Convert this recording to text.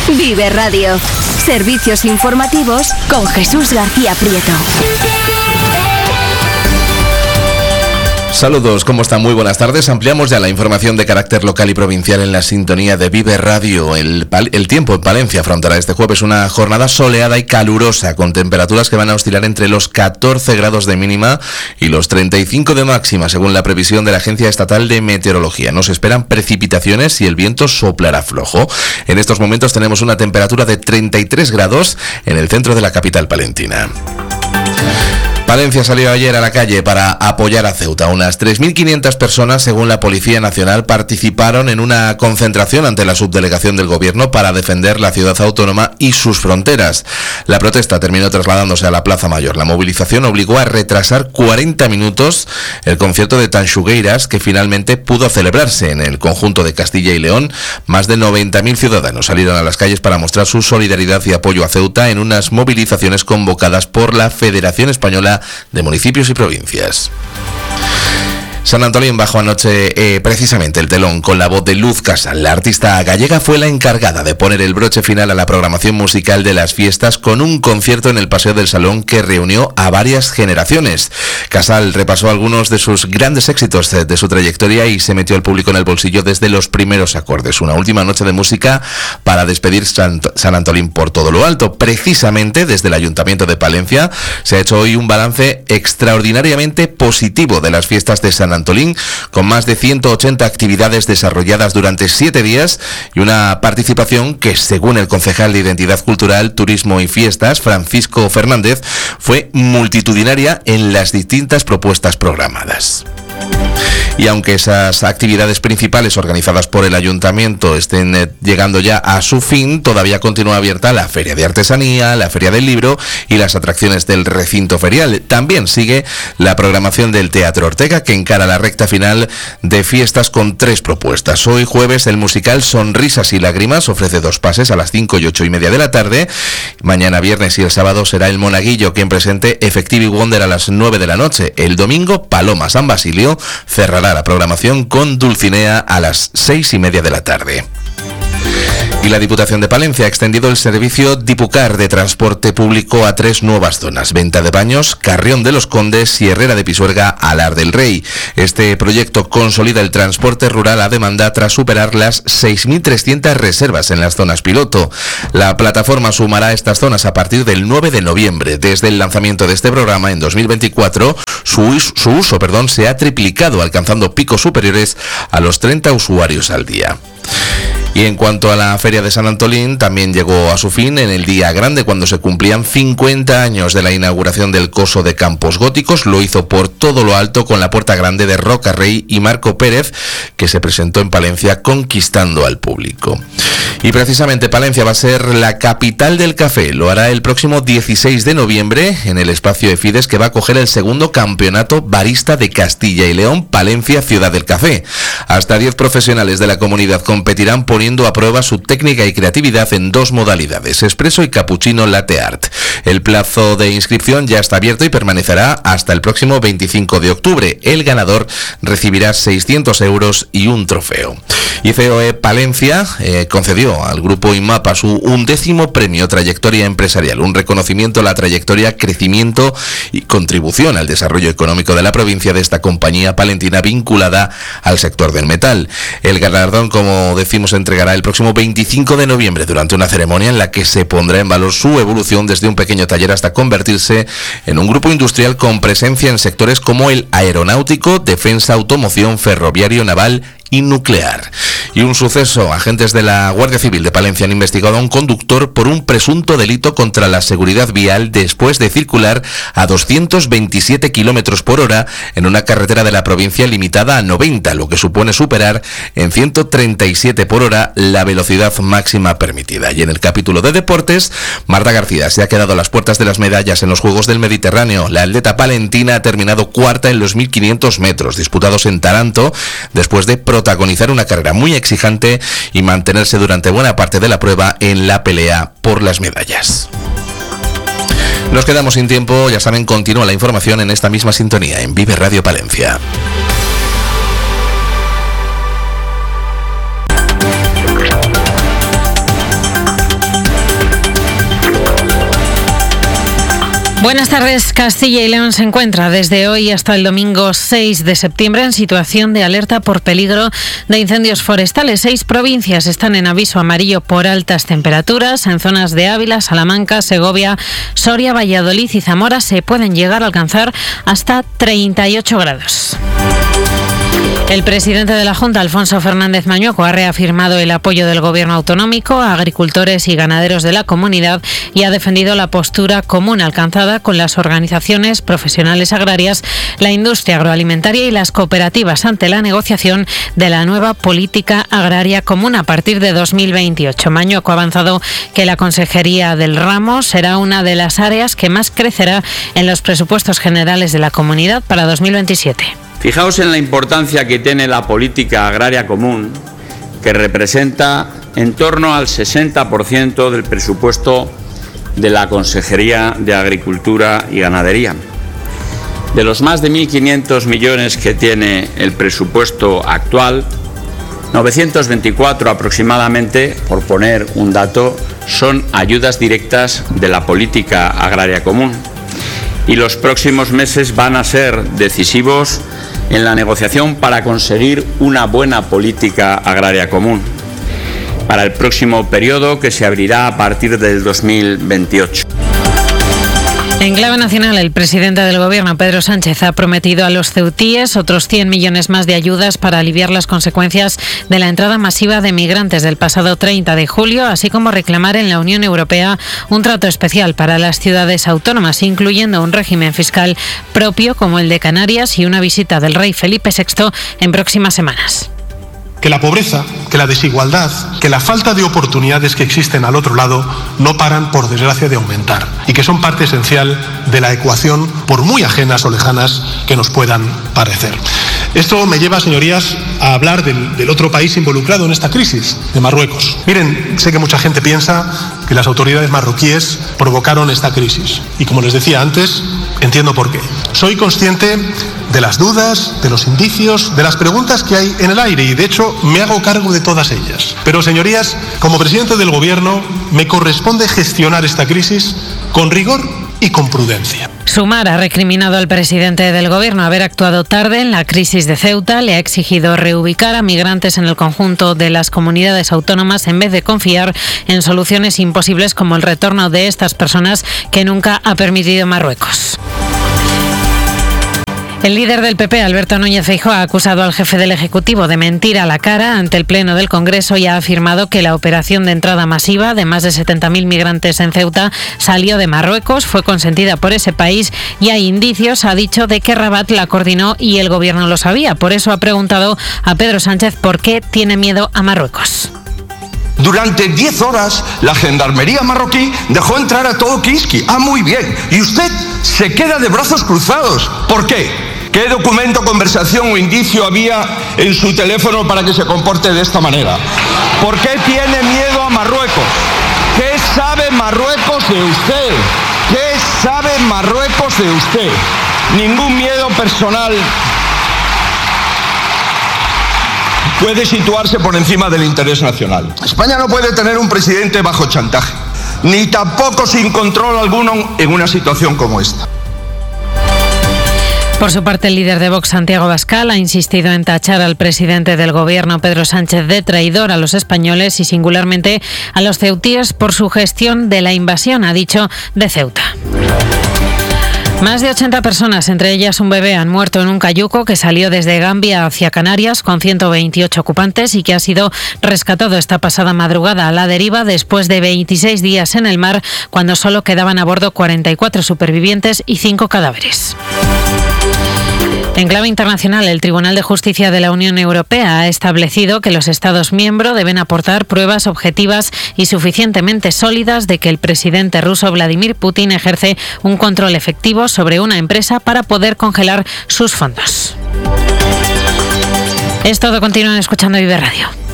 Vive Radio. Servicios informativos con Jesús García Prieto. Saludos, ¿cómo están? Muy buenas tardes. Ampliamos ya la información de carácter local y provincial en la sintonía de Vive Radio. El tiempo en Palencia afrontará este jueves una jornada soleada y calurosa, con temperaturas que van a oscilar entre los 14 grados de mínima y los 35 de máxima, según la previsión de la Agencia Estatal de Meteorología. Nos esperan precipitaciones y el viento soplará flojo. En estos momentos tenemos una temperatura de 33 grados en el centro de la capital palentina. Palencia salió ayer a la calle para apoyar a Ceuta. Unas 3.500 personas, según la Policía Nacional, participaron en una concentración ante la subdelegación del Gobierno para defender la ciudad autónoma y sus fronteras. La protesta terminó trasladándose a la Plaza Mayor. La movilización obligó a retrasar 40 minutos el concierto de Tanxugueiras, que finalmente pudo celebrarse en el conjunto de Castilla y León. Más de 90.000 ciudadanos salieron a las calles para mostrar su solidaridad y apoyo a Ceuta en unas movilizaciones convocadas por la Federación Española de Municipios y Provincias. Sant Antolín bajó anoche precisamente el telón con la voz de Luz Casal. La artista gallega fue la encargada de poner el broche final a la programación musical de las fiestas con un concierto en el Paseo del Salón que reunió a varias generaciones. Casal repasó algunos de sus grandes éxitos de su trayectoria y se metió al público en el bolsillo desde los primeros acordes. Una última noche de música para despedir Sant Antolín por todo lo alto. Precisamente desde el Ayuntamiento de Palencia se ha hecho hoy un balance extraordinariamente positivo de las fiestas de Sant Antolín, con más de 180 actividades desarrolladas durante 7 días y una participación que, según el concejal de Identidad Cultural, Turismo y Fiestas, Francisco Fernández, fue multitudinaria en las distintas propuestas programadas. Y aunque esas actividades principales organizadas por el Ayuntamiento estén llegando ya a su fin, todavía continúa abierta la Feria de Artesanía, la Feria del Libro y las atracciones del recinto ferial. También sigue la programación del Teatro Ortega, que encara la recta final de fiestas con 3 propuestas. Hoy jueves el musical Sonrisas y Lágrimas ofrece 2 pases a las 5 y 8:30 de la tarde. Mañana viernes y el sábado será el Monaguillo quien presente Effective Wonder a las 9 de la noche. El domingo Paloma San Basilio cerrará la programación con Dulcinea a las 6:30 de la tarde. Y la Diputación de Palencia ha extendido el servicio Dipucar de transporte público a 3 nuevas zonas: Venta de Baños, Carrión de los Condes y Herrera de Pisuerga, Alar del Rey. Este proyecto consolida el transporte rural a demanda tras superar las 6.300 reservas en las zonas piloto. La plataforma sumará estas zonas a partir del 9 de noviembre. Desde el lanzamiento de este programa en 2024, su uso se ha triplicado, alcanzando picos superiores a los 30 usuarios al día. Y en cuanto a la Feria de Sant Antolín, también llegó a su fin en el día grande, cuando se cumplían 50 años de la inauguración del Coso de Campos Góticos. Lo hizo por todo lo alto con la Puerta Grande de Roca Rey y Marco Pérez, que se presentó en Palencia conquistando al público. Y precisamente Palencia va a ser la capital del café. Lo hará el próximo 16 de noviembre en el espacio Efides, que va a acoger el segundo campeonato barista de Castilla y León, Palencia Ciudad del Café. Hasta 10 profesionales de la comunidad competirán poniendo a prueba su técnica y creatividad en 2 modalidades: espresso y cappuccino latte art. El plazo de inscripción ya está abierto y permanecerá hasta el próximo 25 de octubre. El ganador recibirá 600 euros y un trofeo. Y COE Palencia concedió al grupo IMAPA su 11º premio Trayectoria Empresarial, un reconocimiento a la trayectoria, crecimiento y contribución al desarrollo económico de la provincia de esta compañía palentina vinculada al sector del metal. El galardón, como decimos, entregará el próximo 25 de noviembre durante una ceremonia en la que se pondrá en valor su evolución desde un pequeño taller hasta convertirse en un grupo industrial con presencia en sectores como el aeronáutico, defensa, automoción, ferroviario, naval y nuclear. Y un suceso: agentes de la Guardia Civil de Palencia han investigado a un conductor por un presunto delito contra la seguridad vial después de circular a 227 kilómetros por hora en una carretera de la provincia limitada a 90, lo que supone superar en 137 por hora la velocidad máxima permitida. Y en el capítulo de deportes, Marta García se ha quedado a las puertas de las medallas en los Juegos del Mediterráneo. La atleta palentina ha terminado cuarta en los 1.500 metros disputados en Taranto, después de protagonizar una carrera muy exigente y mantenerse durante buena parte de la prueba en la pelea por las medallas. Nos quedamos sin tiempo, ya saben, continúa la información en esta misma sintonía en Vive Radio Palencia. Buenas tardes. Castilla y León se encuentra desde hoy hasta el domingo 6 de septiembre en situación de alerta por peligro de incendios forestales. 6 provincias están en aviso amarillo por altas temperaturas. En zonas de Ávila, Salamanca, Segovia, Soria, Valladolid y Zamora se pueden llegar a alcanzar hasta 38 grados. El presidente de la Junta, Alfonso Fernández Mañueco, ha reafirmado el apoyo del Gobierno autonómico a agricultores y ganaderos de la comunidad y ha defendido la postura común alcanzada con las organizaciones profesionales agrarias, la industria agroalimentaria y las cooperativas ante la negociación de la nueva política agraria común a partir de 2028. Mañueco ha avanzado que la Consejería del Ramo será una de las áreas que más crecerá en los presupuestos generales de la comunidad para 2027. Fijaos en la importancia que tiene la política agraria común, que representa en torno al 60% del presupuesto de la Consejería de Agricultura y Ganadería. De los más de 1.500 millones que tiene el presupuesto actual, 924 aproximadamente, por poner un dato, son ayudas directas de la política agraria común. Y los próximos meses van a ser decisivos en la negociación para conseguir una buena política agraria común para el próximo periodo que se abrirá a partir del 2028. En clave nacional, el presidente del Gobierno, Pedro Sánchez, ha prometido a los ceutíes otros 100 millones más de ayudas para aliviar las consecuencias de la entrada masiva de migrantes del pasado 30 de julio, así como reclamar en la Unión Europea un trato especial para las ciudades autónomas, incluyendo un régimen fiscal propio como el de Canarias y una visita del rey Felipe VI en próximas semanas. Que la pobreza, que la desigualdad, que la falta de oportunidades que existen al otro lado no paran, por desgracia, de aumentar y que son parte esencial de la ecuación, por muy ajenas o lejanas que nos puedan parecer. Esto me lleva, señorías, a hablar del otro país involucrado en esta crisis, de Marruecos. Miren, sé que mucha gente piensa que las autoridades marroquíes provocaron esta crisis y, como les decía antes, entiendo por qué. Soy consciente de las dudas, de los indicios, de las preguntas que hay en el aire y, de hecho, me hago cargo de todas ellas. Pero, señorías, como presidente del Gobierno, me corresponde gestionar esta crisis con rigor y con prudencia. Sumar ha recriminado al presidente del Gobierno haber actuado tarde en la crisis de Ceuta. Le ha exigido reubicar a migrantes en el conjunto de las comunidades autónomas en vez de confiar en soluciones imposibles como el retorno de estas personas que nunca ha permitido Marruecos. El líder del PP, Alberto Núñez Feijóo, ha acusado al jefe del Ejecutivo de mentir a la cara ante el Pleno del Congreso y ha afirmado que la operación de entrada masiva de más de 70.000 migrantes en Ceuta salió de Marruecos, fue consentida por ese país y hay indicios, ha dicho, de que Rabat la coordinó y el Gobierno lo sabía. Por eso ha preguntado a Pedro Sánchez por qué tiene miedo a Marruecos. Durante 10 horas la gendarmería marroquí dejó entrar a todo Kiski. Muy bien. Y usted se queda de brazos cruzados. ¿Por qué? ¿Qué documento, conversación o indicio había en su teléfono para que se comporte de esta manera? ¿Por qué tiene miedo a Marruecos? ¿Qué sabe Marruecos de usted? ¿Qué sabe Marruecos de usted? Ningún miedo personal puede situarse por encima del interés nacional. España no puede tener un presidente bajo chantaje, ni tampoco sin control alguno en una situación como esta. Por su parte, el líder de Vox, Santiago Abascal, ha insistido en tachar al presidente del Gobierno, Pedro Sánchez, de traidor a los españoles y singularmente a los ceutíes por su gestión de la invasión, ha dicho, de Ceuta. Más de 80 personas, entre ellas un bebé, han muerto en un cayuco que salió desde Gambia hacia Canarias con 128 ocupantes y que ha sido rescatado esta pasada madrugada a la deriva después de 26 días en el mar, cuando solo quedaban a bordo 44 supervivientes y 5 cadáveres. En clave internacional, el Tribunal de Justicia de la Unión Europea ha establecido que los Estados miembros deben aportar pruebas objetivas y suficientemente sólidas de que el presidente ruso Vladimir Putin ejerce un control efectivo sobre una empresa para poder congelar sus fondos. Es todo, continúan escuchando Vive Radio.